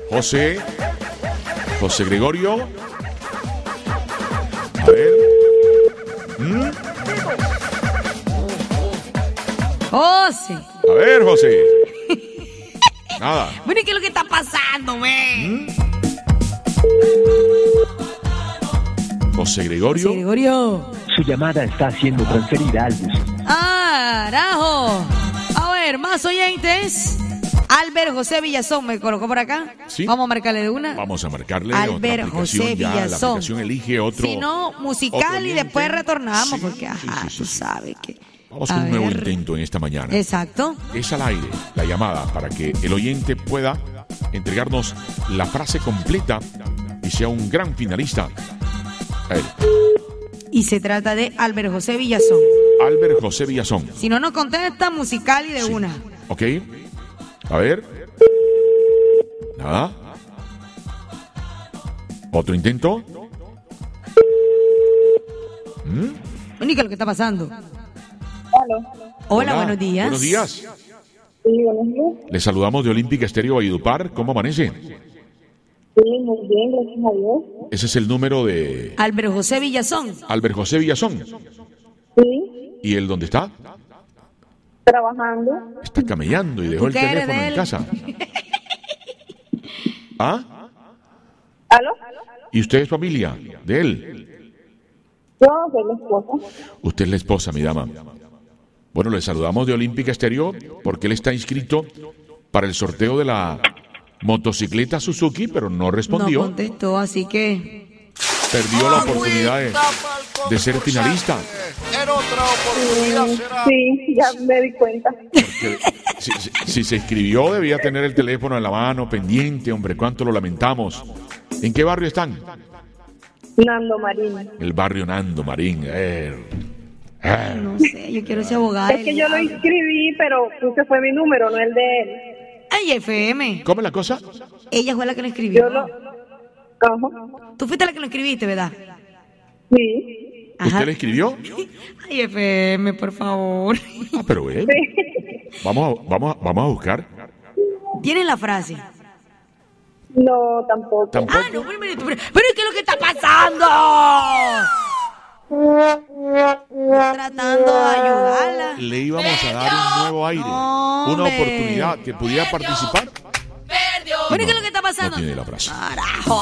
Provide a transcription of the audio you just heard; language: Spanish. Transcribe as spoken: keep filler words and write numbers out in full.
José. José Gregorio. A ver. ¿Mm? José. A ver, José. Nada. Bueno, ¿qué es lo que está pasando, güey? ¿Mm? José Gregorio. José Gregorio. Su llamada está siendo transferida al buzón. ¡Ah, carajo! A ver, más oyentes. Albert José Villazón me colocó por acá. Sí. Vamos a marcarle de una. Vamos a marcarle Albert otra aplicación. José Ya, la Villazón. aplicación elige otro. Si no, musical otro y oyente. después retornamos. Sí, porque, sí, ajá, sí, sí, tú sí. sabes que. Vamos A con un nuevo ver. intento en esta mañana. Exacto. Es al aire la llamada para que el oyente pueda entregarnos la frase completa y sea un gran finalista. A ver, Y se trata de Albert José Villazón. Albert José Villazón. Si no nos contesta, musical y de Sí. una. ¿Ok? A ver. Nada. ¿Otro intento? ¿Mm? Bueno, ¿y qué es lo que está pasando? Aló. Hola, buenos días. Buenos días. Sí, buenos días. Le saludamos de Olímpica Estéreo Valledupar. ¿Cómo amanece? Sí, muy bien, gracias a Dios. Ese es el número de Albert José Villazón. Albert José Villazón. Sí, ¿Y él dónde está? trabajando. Está camellando y dejó ¿Tú el qué eres teléfono de en él? casa. ¿Ah? ¿Aló? ¿Y usted es familia de él? Yo soy la esposa. Usted es la esposa, mi dama. Bueno, le saludamos de Olímpica Estéreo porque él está inscrito para el sorteo de la motocicleta Suzuki, pero no No respondió. contestó, así que. Perdió la oportunidad de, de ser finalista. En otra oportunidad será. Sí, ya me di cuenta. Porque si, si- si se inscribió, debía tener el teléfono en la mano, pendiente, hombre, cuánto lo lamentamos. ¿En qué barrio están? Nando Marín. El barrio Nando Marín. Eh, eh. No sé, yo quiero ser abogada. Es que yo lo inscribí, pero puse fue mi número, no el de él. Ay, F M. ¿Cómo es la cosa? Ella fue la que lo escribió. Yo lo... Ajá. Tú fuiste la que lo escribiste, ¿verdad? Sí. ¿Usted le escribió? Ay, F M, por favor. Ah, pero bueno. Sí. Vamos a, vamos a, vamos a buscar. ¿Tienes la frase? No, tampoco. Tampoco. Ah, no, pero, pero, pero, pero ¿qué es lo que está pasando? Estoy tratando de ayudarla. Le íbamos a dar un nuevo aire, una Hombre. oportunidad que pudiera participar. Bueno, ¿qué es No, lo que está pasando? no tiene la frase. Carajo.